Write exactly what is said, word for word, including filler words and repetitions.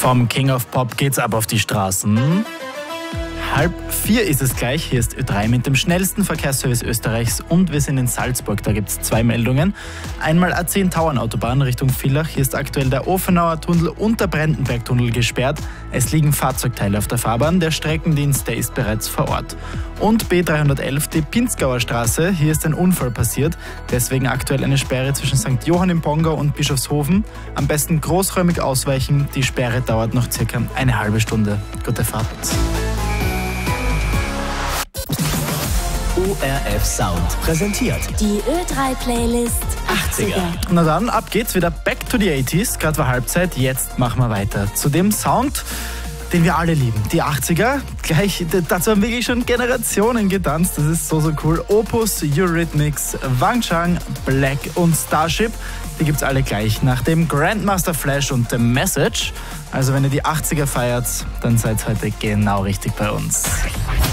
Vom King of Pop geht's ab auf die Straßen. Halb vier ist es gleich. Hier ist Ö drei mit dem schnellsten Verkehrsservice Österreichs und wir sind in Salzburg. Da gibt es zwei Meldungen. Einmal A zehn Tauernautobahn Richtung Villach. Hier ist aktuell der Ofenauer Tunnel und der Brandenberg-Tunnel gesperrt. Es liegen Fahrzeugteile auf der Fahrbahn. Der Streckendienst, der ist bereits vor Ort. Und B dreihundertelf, die Pinzgauer Straße. Hier ist ein Unfall passiert. Deswegen aktuell eine Sperre zwischen Sankt Johann im Pongau und Bischofshofen. Am besten großräumig ausweichen. Die Sperre dauert noch circa eine halbe Stunde. Gute Fahrt. O R F Sound präsentiert die Ö drei Playlist achtziger. Na dann, ab geht's wieder back to the eighties. Gerade war Halbzeit, jetzt machen wir weiter. Zu dem Sound, den wir alle lieben. Die achtziger, gleich, dazu haben wirklich schon Generationen getanzt. Das ist so, so cool. Opus, Eurythmics, Wang Chang, Black und Starship. Die gibt's alle gleich nach dem Grandmaster Flash und The Message. Also wenn ihr die achtziger feiert, dann seid ihr heute genau richtig bei uns.